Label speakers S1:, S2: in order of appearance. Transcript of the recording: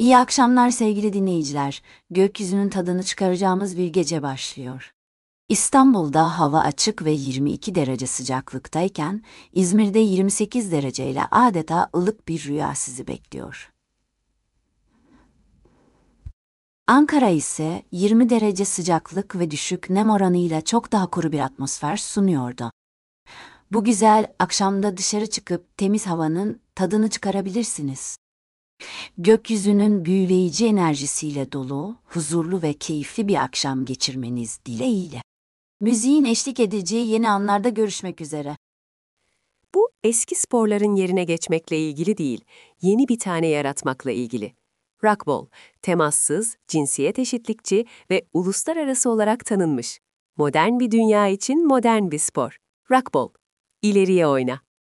S1: İyi akşamlar sevgili dinleyiciler. Gökyüzünün tadını çıkaracağımız bir gece başlıyor. İstanbul'da hava açık ve 22 derece sıcaklıktayken, İzmir'de 28 dereceyle adeta ılık bir rüya sizi bekliyor. Ankara ise 20 derece sıcaklık ve düşük nem oranıyla çok daha kuru bir atmosfer sunuyordu. Bu güzel akşamda dışarı çıkıp temiz havanın tadını çıkarabilirsiniz. Gökyüzünün büyüleyici enerjisiyle dolu, huzurlu ve keyifli bir akşam geçirmeniz dileğiyle. Müziğin eşlik edeceği yeni anlarda görüşmek üzere.
S2: Bu eski sporların yerine geçmekle ilgili değil, yeni bir tane yaratmakla ilgili. Rockball, temassız, cinsiyet eşitlikçi ve uluslararası olarak tanınmış. Modern bir dünya için modern bir spor. Rockball, ileriye oyna.